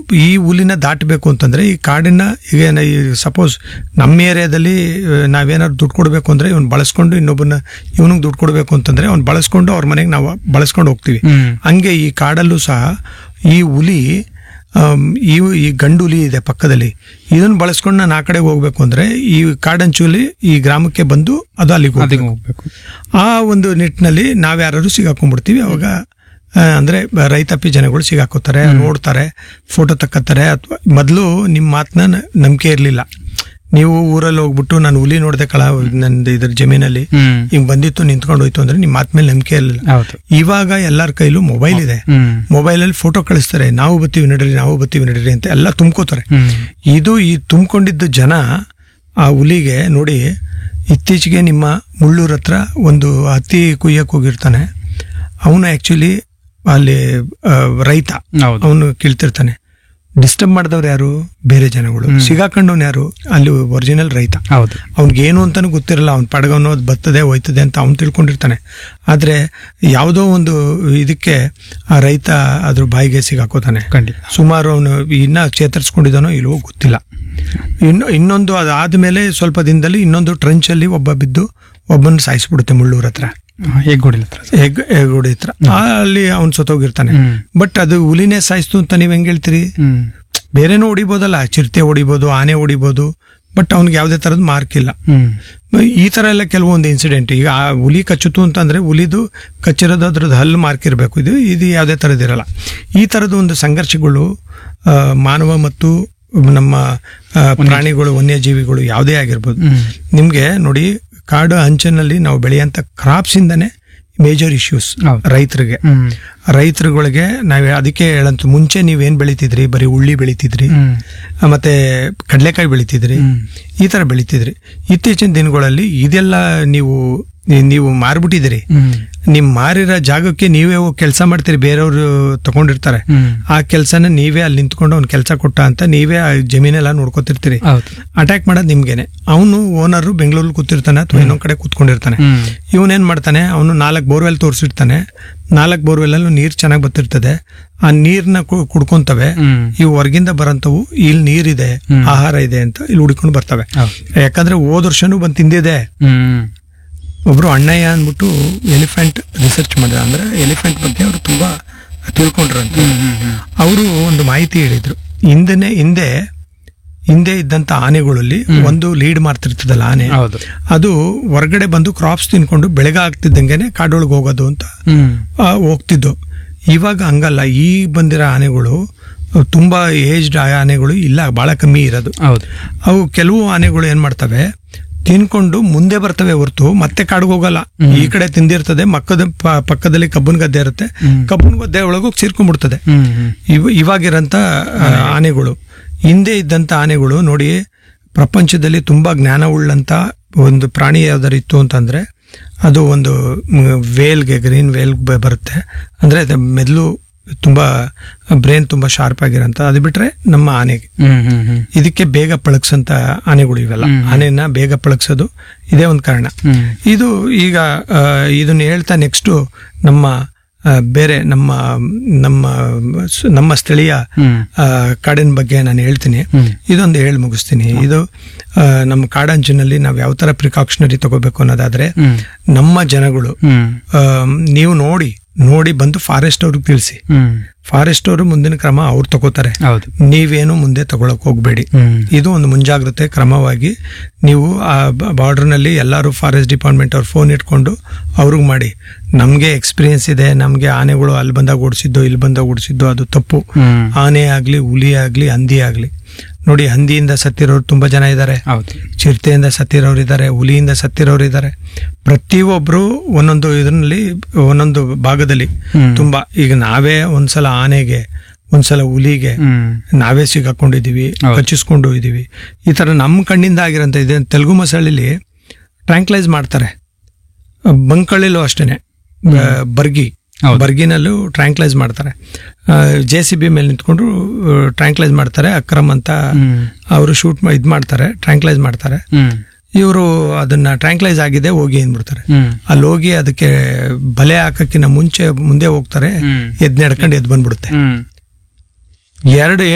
ಈ ಹುಲಿನ ದಾಟಬೇಕು ಅಂತಂದ್ರೆ ಈ ಕಾಡಿನ ಈಗ ಸಪೋಸ್ ನಮ್ಮ ಏರಿಯಾದಲ್ಲಿ ನಾವೇನಾದ್ರು ದುಡ್ಡು ಕೊಡಬೇಕು ಅಂದ್ರೆ ಇವ್ನು ಬಳಸ್ಕೊಂಡು ಇನ್ನೊಬ್ಬನ ಇವನಿಗೆ ದುಡ್ಡು ಕೊಡಬೇಕು ಅಂತಂದ್ರೆ ಅವ್ನು ಬಳಸ್ಕೊಂಡು ಅವ್ರ ಮನೆಗೆ ನಾವು ಬಳಸ್ಕೊಂಡು ಹೋಗ್ತೀವಿ. ಹಂಗೆ ಈ ಕಾಡಲ್ಲೂ ಸಹ ಈ ಹುಲಿ ಈ ಗಂಡು ಹುಲಿ ಇದೆ ಪಕ್ಕದಲ್ಲಿ, ಇದನ್ನ ಬಳಸ್ಕೊಂಡು ನಾನು ಆ ಕಡೆಗೆ ಹೋಗ್ಬೇಕು ಅಂದ್ರೆ ಈ ಕಾಡಂಚುಲಿ ಈ ಗ್ರಾಮಕ್ಕೆ ಬಂದು ಅದು ಅಲ್ಲಿಗೆ ಹೋಗ್ಬೇಕು. ಆ ಒಂದು ನಿಟ್ಟಿನಲ್ಲಿ ನಾವ್ಯಾರು ಸಿಗಾಕೊಂಡ್ಬಿಡ್ತೀವಿ. ಅವಾಗ ಅಂದ್ರೆ ರೈತಾಪಿ ಜನಗಳು ಸಿಗಾಕೋತಾರೆ, ನೋಡ್ತಾರೆ, ಫೋಟೋ ತಕ್ಕತ್ತಾರೆ. ಅಥವಾ ಮೊದಲು ನಿಮ್ಮ ಮಾತನ್ನ ನಂಬಿಕೆ ಇರ್ಲಿಲ್ಲ. ನೀವು ಊರಲ್ಲಿ ಹೋಗ್ಬಿಟ್ಟು ನಾನು ಹುಲಿ ನೋಡ್ದೆ ಕಳ ನಂದು ಇದ್ರ ಜಮೀನಲ್ಲಿ ಹಿಂಗ್ ಬಂದಿತ್ತು ನಿಂತ್ಕೊಂಡು ಹೋಯ್ತು ಅಂದ್ರೆ ನಿಮ್ಮ ಮಾತ್ ಮೇಲೆ ನಂಬಿಕೆ ಇರಲಿಲ್ಲ. ಇವಾಗ ಎಲ್ಲರ ಕೈಲೂ ಮೊಬೈಲ್ ಇದೆ, ಮೊಬೈಲಲ್ಲಿ ಫೋಟೋ ಕಳಿಸ್ತಾರೆ, ನಾವು ಬರ್ತೀವಿ ನಡೀರಿ ಅಂತ ಎಲ್ಲ ತುಂಬ್ಕೋತಾರೆ. ಇದು ಈ ತುಂಬ್ಕೊಂಡಿದ್ದ ಜನ ಆ ಹುಲಿಗೆ ನೋಡಿ, ಇತ್ತೀಚೆಗೆ ನಿಮ್ಮ ಮುಳ್ಳೂರ್ ಹತ್ರ ಒಂದು ಹತ್ತಿ ಕುಯ್ಯಕ್ ಹೋಗಿರ್ತಾನೆ, ಅವನು ಆಕ್ಚುಲಿ ಅಲ್ಲಿ ರೈತ, ಅವನು ಕೀಳ್ತಿರ್ತಾನೆ. ಡಿಸ್ಟರ್ಬ್ ಮಾಡಿದವ್ರು ಯಾರು? ಬೇರೆ ಜನಗಳು. ಸಿಗಾಕೊಂಡವ್ನು ಯಾರು? ಅಲ್ಲಿ ಒರಿಜಿನಲ್ ರೈತ. ಅವ್ನಿಗೇನು ಅಂತಾನು ಗೊತ್ತಿರಲ್ಲ, ಅವ್ನ ಪಡಗವನು ಅದು ಬರ್ತದೆ ಹೋಯ್ತದೆ ಅಂತ ಅವ್ನು ತಿಳ್ಕೊಂಡಿರ್ತಾನೆ. ಆದ್ರೆ ಯಾವುದೋ ಒಂದು ಇದಕ್ಕೆ ಆ ರೈತ ಅದ್ರ ಬಾಯಿಗೆ ಸಿಗಾಕೋತಾನೆ. ಸುಮಾರು ಅವನು ಇನ್ನ ಚೇತರಿಸ್ಕೊಂಡಿದ್ದಾನೋ ಇಲ್ವೋ ಗೊತ್ತಿಲ್ಲ. ಇನ್ನೊಂದು ಅದಾದ್ಮೇಲೆ ಸ್ವಲ್ಪ ದಿನದಲ್ಲಿ ಇನ್ನೊಂದು ಟ್ರಂಚ್ ಅಲ್ಲಿ ಒಬ್ಬ ಬಿದ್ದು ಒಬ್ಬನ ಸಾಯಿಸ್ಬಿಡುತ್ತೆ ಮುಳ್ಳೂರ್ ಹತ್ರ, ಹೆಗ್ಗೋಡಿ ಹತ್ರ. ಅಲ್ಲಿ ಅವ್ನು ಸತ್ತೋಗಿರ್ತಾನೆ. ಬಟ್ ಅದು ಹುಲಿನೇ ಸಾಯಿಸ್ತು ಅಂತ ನೀವ್ ಹೆಂಗ್ ಹೇಳ್ತೀರಿ? ಬೇರೆನೂ ಹೊಡಿಬೋದಲ್ಲ, ಚಿರತೆ ಹೊಡಿಬೋದು, ಆನೆ ಹೊಡಿಬೋದು, ಬಟ್ ಅವ್ನಿಗೆ ಯಾವ್ದೇ ತರದ್ ಮಾರ್ಕ್ ಇಲ್ಲ. ಈ ತರ ಎಲ್ಲ ಕೆಲವೊಂದು ಇನ್ಸಿಡೆಂಟ್. ಈಗ ಆ ಹುಲಿ ಕಚ್ಚುತ್ತು ಅಂತಂದ್ರೆ ಹುಲಿದು ಕಚ್ಚಿರೋದು ಅದ್ರದ್ದು ಹಲ್ಲು ಮಾರ್ಕ್ ಇರಬೇಕು. ಇದು ಯಾವ್ದೇ ತರದಿರಲ್ಲ. ಈ ತರದ ಒಂದು ಸಂಘರ್ಷಗಳು ಮಾನವ ಮತ್ತು ನಮ್ಮ ಪ್ರಾಣಿಗಳು, ವನ್ಯಜೀವಿಗಳು ಯಾವುದೇ ಆಗಿರ್ಬೋದು. ನಿಮ್ಗೆ ನೋಡಿ, ಕಾಡು ಅಂಚಿನಲ್ಲಿ ನಾವು ಬೆಳೆಯಂತ ಕ್ರಾಪ್ಸ್ ಇಂದಾನೆ ಮೇಜರ್ ಇಶ್ಯೂಸ್ ರೈತರುಗಳಿಗೆ. ನಾವ್ ಅದಕ್ಕೆ ಹೇಳಂತ ಮುಂಚೆ ನೀವೇನ್ ಬೆಳಿತಿದ್ರಿ? ಬರೀ ಉಳ್ಳಿ ಬೆಳಿತಿದ್ರಿ, ಮತ್ತೆ ಕಡಲೆಕಾಯಿ ಬೆಳಿತಿದ್ರಿ, ಈ ತರ ಬೆಳಿತಿದ್ರಿ. ಇತ್ತೀಚಿನ ದಿನಗಳಲ್ಲಿ ಇದೆಲ್ಲ ನೀವು ಮಾರ್ಬಿಟ್ಟಿದ್ದೀರಿ. ನಿಮ್ ಮಾರಿರೋ ಜಾಗಕ್ಕೆ ನೀವೇ ಕೆಲಸ ಮಾಡ್ತೀರಿ, ಬೇರೆಯವರು ತಗೊಂಡಿರ್ತಾರೆ. ಆ ಕೆಲಸನ ನೀವೇ ಅಲ್ಲಿ ನಿಂತ್ಕೊಂಡು ಅವ್ನು ಕೆಲಸ ಕೊಟ್ಟ ಅಂತ ನೀವೇ ಆ ಜಮೀನೆಲ್ಲ ನೋಡ್ಕೊತಿರ್ತೀರಿ. ಅಟ್ಯಾಕ್ ಮಾಡೋದು ನಿಮ್ಗೇನೆ. ಅವನು ಓನರ್ ಬೆಂಗಳೂರಲ್ಲಿ ಕೂತಿರ್ತಾನೆ ಅಥವಾ ಇನ್ನೊಂದ್ ಕಡೆ ಕೂತ್ಕೊಂಡಿರ್ತಾನೆ. ಇವನೇನ್ ಮಾಡ್ತಾನೆ? ಅವನು 4 ಬೋರ್ವೆಲ್ ತೋರಿಸಿರ್ತಾನೆ. 4 ಬೋರ್ವೆಲ್ ಅಲ್ಲೂ ನೀರ್ ಚೆನ್ನಾಗಿ ಬರ್ತಿರ್ತದೆ. ಆ ನೀರ್ನ ಕುಡ್ಕೊಂತವೆ. ಇವು ಹೊರಗಿಂದ ಬರಂತವು ಇಲ್ಲಿ ನೀರಿದೆ, ಆಹಾರ ಇದೆ ಅಂತ ಇಲ್ಲಿ ಹುಡ್ಕೊಂಡು ಬರ್ತವೆ. ಯಾಕಂದ್ರೆ ಹೋದ ವರ್ಷನೂ ಬಂದು ತಿಂದಿದೆ. ಒಬ್ರು ಅಣ್ಣಯ್ಯ ಅಂದ್ಬಿಟ್ಟು ಎಲಿಫೆಂಟ್ ರಿಸರ್ಚ್ ಮಾಡಿದ, ಅಂದ್ರೆ ಎಲಿಫೆಂಟ್ ಬಗ್ಗೆ ಅವರು ತುಂಬಾ ತಿಳ್ಕೊಂಡ್ರಂತ. ಅವರು ಒಂದು ಮಾಹಿತಿ ಹೇಳಿದ್ರು. ಹಿಂದೆ ಇದ್ದಂತ ಆನೆಗಳಲ್ಲಿ ಒಂದು ಲೀಡ್ ಮಾಡ್ತಿರ್ತದಲ್ಲ ಆನೆ, ಅದು ಹೊರಗಡೆ ಬಂದು ಕ್ರಾಪ್ಸ್ ತಿನ್ಕೊಂಡು ಬೆಳಗ ಆಗ್ತಿದ್ದಂಗೆನೆ ಕಾಡೊಳಗೆ ಹೋಗೋದು ಅಂತ ಹೋಗ್ತಿದ್ದು. ಇವಾಗ ಹಂಗಲ್ಲ. ಈ ಬಂದಿರೋ ಆನೆಗಳು ತುಂಬಾ ಏಜ್ಡ್ ಆನೆಗಳು ಇಲ್ಲ, ಬಹಳ ಕಮ್ಮಿ ಇರೋದು. ಅವು ಕೆಲವು ಆನೆಗಳು ಏನ್ ಮಾಡ್ತವೆ, ತಿನ್ಕೊಂಡು ಮುಂದೆ ಬರ್ತವೆ ಹೊರತು ಮತ್ತೆ ಕಾಡಿಗೆ ಹೋಗಲ್ಲ. ಈ ಕಡೆ ತಿಂದಿರ್ತದೆ, ಪಕ್ಕದಲ್ಲಿ ಕಬ್ಬನ್ ಗದ್ದೆ ಇರುತ್ತೆ, ಕಬ್ಬನ್ ಗದ್ದೆ ಒಳಗೋಗಿ ಸೇರ್ಕೊಂಡ್ಬಿಡ್ತದೆ. ಇವಾಗಿರಂತ ಆನೆಗಳು. ಹಿಂದೆ ಇದ್ದಂತ ಆನೆಗಳು ನೋಡಿ, ಪ್ರಪಂಚದಲ್ಲಿ ತುಂಬಾ ಜ್ಞಾನ ಉಳ್ಳಂತ ಒಂದು ಪ್ರಾಣಿ ಯಾವ್ದಾರು ಇತ್ತು ಅಂತಂದ್ರೆ ಅದು ಒಂದು ವೇಲ್ಗೆ, ಗ್ರೀನ್ ವೇಲ್ ಬರುತ್ತೆ. ಅಂದ್ರೆ ಮೆದುಳು ತುಂಬಾ, ಬ್ರೈನ್ ತುಂಬಾ ಶಾರ್ಪ್ ಆಗಿರಂತ. ಅದು ಬಿಟ್ರೆ ನಮ್ಮ ಆನೆಗೆ, ಇದಕ್ಕೆ ಬೇಗ ಪಳಗ್ಸಂತ ಆನೆಗಳು ಇವೆಲ್ಲ. ಆನೆನ ಬೇಗ ಪಳಗ್ಸೋದು ಇದೇ ಒಂದು ಕಾರಣ. ಇದು ಈಗ ಇದನ್ನ ಹೇಳ್ತಾ ನೆಕ್ಸ್ಟ್ ನಮ್ಮ ಬೇರೆ ನಮ್ಮ ಸ್ಥಳೀಯ ಕಾಡಿನ ಬಗ್ಗೆ ನಾನು ಹೇಳ್ತೀನಿ. ಇದೊಂದು ಹೇಳಿ ಮುಗಿಸ್ತೀನಿ. ಇದು ನಮ್ಮ ಕಾಡಂಚಿನಲ್ಲಿ ನಾವ್ ಯಾವ ತರ ಪ್ರಿಕಾಕ್ಷನರಿ ತಗೋಬೇಕು ಅನ್ನೋದಾದ್ರೆ, ನಮ್ಮ ಜನಗಳು ನೀವು ನೋಡಿ ಬಂದು ಫಾರೆಸ್ಟ್ ಅವ್ರಿಗೆ ತಿಳಿಸಿ. ಫಾರೆಸ್ಟ್ ಅವರು ಮುಂದಿನ ಕ್ರಮ ಅವ್ರು ತಗೋತಾರೆ. ನೀವೇನು ಮುಂದೆ ತಗೊಳಕ್ ಹೋಗ್ಬೇಡಿ. ಇದು ಒಂದು ಮುಂಜಾಗ್ರತೆ ಕ್ರಮವಾಗಿ ನೀವು ಆ ಬಾರ್ಡರ್ ನಲ್ಲಿ ಎಲ್ಲಾರು ಫಾರೆಸ್ಟ್ ಡಿಪಾರ್ಟ್ಮೆಂಟ್ ಅವ್ರು ಫೋನ್ ಇಟ್ಕೊಂಡು ಅವ್ರಿಗೆ ಮಾಡಿ. ನಮ್ಗೆ ಎಕ್ಸ್ಪೀರಿಯನ್ಸ್ ಇದೆ, ನಮ್ಗೆ ಆನೆಗಳು ಅಲ್ಲಿ ಬಂದಾಗ ಓಡಿಸಿದ್ದು ಇಲ್ಲಿ ಬಂದಾಗ ಓಡಿಸಿದ್ದು ಅದು ತಪ್ಪು. ಆನೆ ಆಗ್ಲಿ, ಹುಲಿ ಆಗ್ಲಿ, ಹಂದಿ ಆಗ್ಲಿ. ನೋಡಿ, ಹಂದಿಯಿಂದ ಸತ್ತಿರೋರು ತುಂಬಾ ಜನ ಇದ್ದಾರೆ, ಚಿರತೆಯಿಂದ ಸತ್ತಿರೋರು ಇದ್ದಾರೆ, ಹುಲಿಯಿಂದ ಸತ್ತಿರೋರು ಇದ್ದಾರೆ. ಪ್ರತಿಯೊಬ್ರು ಒಂದೊಂದು ಇದರಲ್ಲಿ ಒಂದೊಂದು ಭಾಗದಲ್ಲಿ ತುಂಬಾ. ಈಗ ನಾವೇ ಒಂದ್ಸಲ ಆನೆಗೆ, ಒಂದ್ಸಲ ಹುಲಿಗೆ ನಾವೇ ಸಿಗಾಕೊಂಡಿದೀವಿ, ಕಚ್ಚಿಸ್ಕೊಂಡು ಇದೀವಿ. ಈ ತರ ನಮ್ಮ ಕಣ್ಣಿಂದ ಆಗಿರಂತ ಇದೆ. ತೆಲುಗು ಮಸಾಳಿಲಿ ಟ್ರ್ಯಾಂಕ್ಲೈಸ್ ಮಾಡ್ತಾರೆ, ಬಂಕಳ್ಳಿಲೂ ಅಷ್ಟೇನೆ, ಬರ್ಗಿನಲ್ಲೂ ಟ್ರ್ಯಾಂಕ್ಲೈಸ್ ಮಾಡ್ತಾರೆ. JCB ಮೇಲೆ ನಿಂತ್ಕೊಂಡು ಟ್ರ್ಯಾಂಕ್ಲೈಸ್ ಮಾಡ್ತಾರೆ. ಅಕ್ರಮ್ ಅಂತ ಅವರು ಇದ್ ಮಾಡ್ತಾರೆ, ಟ್ರ್ಯಾಂಕ್ಲೈಸ್ ಮಾಡ್ತಾರೆ. ಇವರು ಅದನ್ನ ಟ್ರ್ಯಾಂಕ್ಲೈಸ್ ಆಗಿದೆ ಹೋಗಿ ಅಂದ್ಬಿಡ್ತಾರೆ. ಅಲ್ಲಿ ಹೋಗಿ ಅದಕ್ಕೆ ಬಲೆ ಹಾಕಕ್ಕಿಂತ ಮುಂದೆ ಹೋಗ್ತಾರೆ, ಎದ್ ನಡ್ಕೊಂಡು ಎದ್ ಬಂದ್ಬಿಡುತ್ತೆ.